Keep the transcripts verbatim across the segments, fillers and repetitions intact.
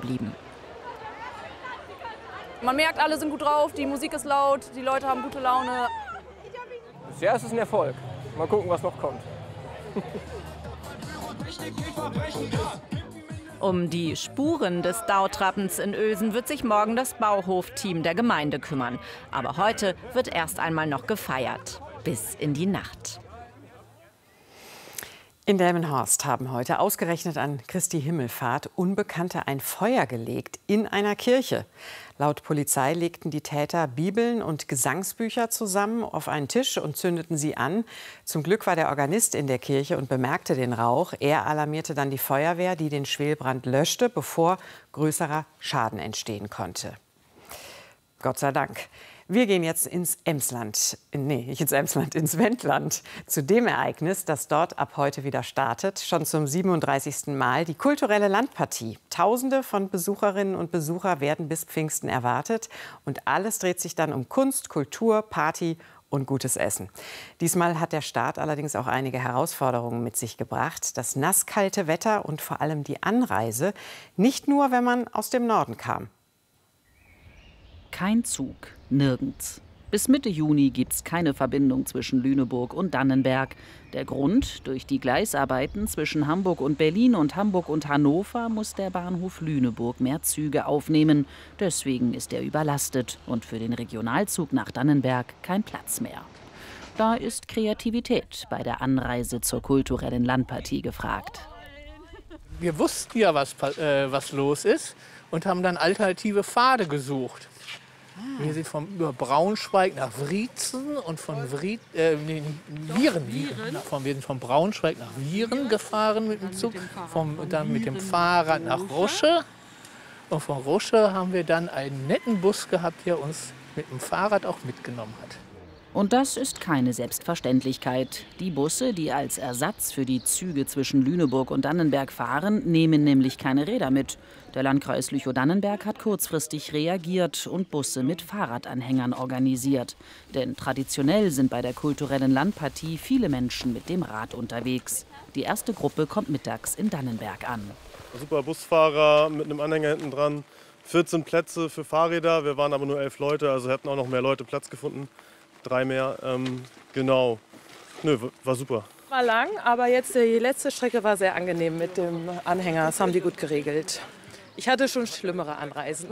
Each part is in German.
geblieben. Man merkt, alle sind gut drauf, die Musik ist laut, die Leute haben gute Laune. Ja, es ist ein Erfolg. Mal gucken, was noch kommt. Um die Spuren des Dautrappens in Uelsen wird sich morgen das Bauhof-Team der Gemeinde kümmern. Aber heute wird erst einmal noch gefeiert. Bis in die Nacht. In Delmenhorst haben heute ausgerechnet an Christi Himmelfahrt Unbekannte ein Feuer gelegt in einer Kirche. Laut Polizei legten die Täter Bibeln und Gesangsbücher zusammen auf einen Tisch und zündeten sie an. Zum Glück war der Organist in der Kirche und bemerkte den Rauch. Er alarmierte dann die Feuerwehr, die den Schwelbrand löschte, bevor größerer Schaden entstehen konnte. Gott sei Dank. Wir gehen jetzt ins Emsland, nee, nicht ins Emsland, ins Wendland, zu dem Ereignis, das dort ab heute wieder startet, schon zum siebenunddreißigsten Mal, die kulturelle Landpartie. Tausende von Besucherinnen und Besuchern werden bis Pfingsten erwartet und alles dreht sich dann um Kunst, Kultur, Party und gutes Essen. Diesmal hat der Start allerdings auch einige Herausforderungen mit sich gebracht. Das nasskalte Wetter und vor allem die Anreise, nicht nur, wenn man aus dem Norden kam. Kein Zug, nirgends. Bis Mitte Juni gibt es keine Verbindung zwischen Lüneburg und Dannenberg. Der Grund: durch die Gleisarbeiten zwischen Hamburg und Berlin und Hamburg und Hannover muss der Bahnhof Lüneburg mehr Züge aufnehmen. Deswegen ist er überlastet und für den Regionalzug nach Dannenberg kein Platz mehr. Da ist Kreativität bei der Anreise zur kulturellen Landpartie gefragt. Wir wussten ja, was, äh, was los ist und haben dann alternative Pfade gesucht. Wir sind vom, über Braunschweig nach Wriezen und von Wried, äh, nee, Vieren, Vieren. Von, wir sind von Braunschweig nach Vieren gefahren mit dem Zug, vom, dann mit dem Fahrrad nach Rusche. Und von Rusche haben wir dann einen netten Bus gehabt, der uns mit dem Fahrrad auch mitgenommen hat. Und das ist keine Selbstverständlichkeit. Die Busse, die als Ersatz für die Züge zwischen Lüneburg und Dannenberg fahren, nehmen nämlich keine Räder mit. Der Landkreis Lüchow-Dannenberg hat kurzfristig reagiert und Busse mit Fahrradanhängern organisiert. Denn traditionell sind bei der kulturellen Landpartie viele Menschen mit dem Rad unterwegs. Die erste Gruppe kommt mittags in Dannenberg an. Super Busfahrer mit einem Anhänger hinten dran. vierzehn Plätze für Fahrräder, wir waren aber nur elf Leute, also hätten auch noch mehr Leute Platz gefunden. Drei mehr, ähm, genau. Nö, war super. War lang, aber jetzt die letzte Strecke war sehr angenehm mit dem Anhänger. Das haben die gut geregelt. Ich hatte schon schlimmere Anreisen.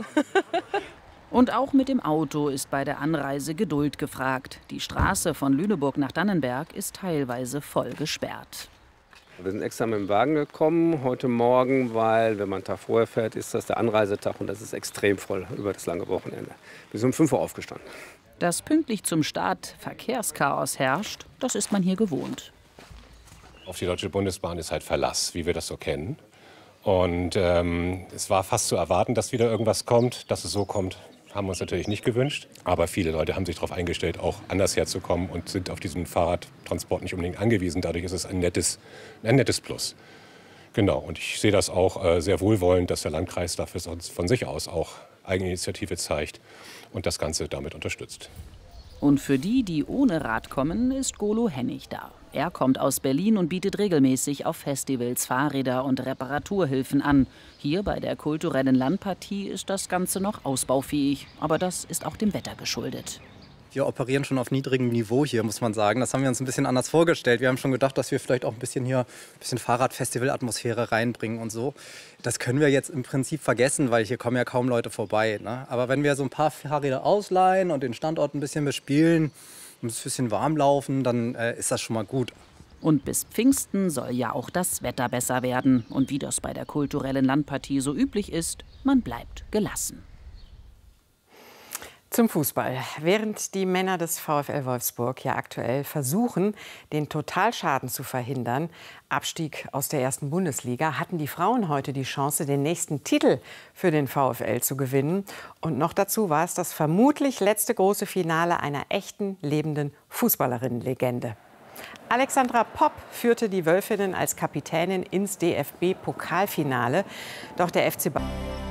Und auch mit dem Auto ist bei der Anreise Geduld gefragt. Die Straße von Lüneburg nach Dannenberg ist teilweise voll gesperrt. Wir sind extra mit dem Wagen gekommen heute Morgen, weil, wenn man einen Tag vorher fährt, ist das der Anreisetag und das ist extrem voll über das lange Wochenende. Wir sind um fünf Uhr aufgestanden. Dass pünktlich zum Start Verkehrschaos herrscht, das ist man hier gewohnt. Auf die Deutsche Bundesbahn ist halt Verlass, wie wir das so kennen. Und ähm, es war fast zu erwarten, dass wieder irgendwas kommt. Dass es so kommt, haben wir uns natürlich nicht gewünscht. Aber viele Leute haben sich darauf eingestellt, auch anders herzukommen und sind auf diesen Fahrradtransport nicht unbedingt angewiesen. Dadurch ist es ein nettes, ein nettes Plus. Genau, und ich sehe das auch äh, sehr wohlwollend, dass der Landkreis dafür von sich aus auch Eigeninitiative zeigt und das Ganze damit unterstützt. Und für die, die ohne Rad kommen, ist Golo Hennig da. Er kommt aus Berlin und bietet regelmäßig auf Festivals Fahrräder und Reparaturhilfen an. Hier bei der kulturellen Landpartie ist das Ganze noch ausbaufähig. Aber das ist auch dem Wetter geschuldet. Wir operieren schon auf niedrigem Niveau hier, muss man sagen. Das haben wir uns ein bisschen anders vorgestellt. Wir haben schon gedacht, dass wir vielleicht auch ein bisschen hier ein bisschen Fahrradfestival-Atmosphäre reinbringen und so. Das können wir jetzt im Prinzip vergessen, weil hier kommen ja kaum Leute vorbei, ne? Aber wenn wir so ein paar Fahrräder ausleihen und den Standort ein bisschen bespielen, ein bisschen warm laufen, dann äh, ist das schon mal gut. Und bis Pfingsten soll ja auch das Wetter besser werden. Und wie das bei der kulturellen Landpartie so üblich ist, man bleibt gelassen. Zum Fußball. Während die Männer des VfL Wolfsburg ja aktuell versuchen, den Totalschaden zu verhindern, Abstieg aus der ersten Bundesliga, hatten die Frauen heute die Chance, den nächsten Titel für den VfL zu gewinnen. Und noch dazu war es das vermutlich letzte große Finale einer echten, lebenden Fußballerinnenlegende. Alexandra Popp führte die Wölfinnen als Kapitänin ins D F B-Pokalfinale. Doch der F C Bayern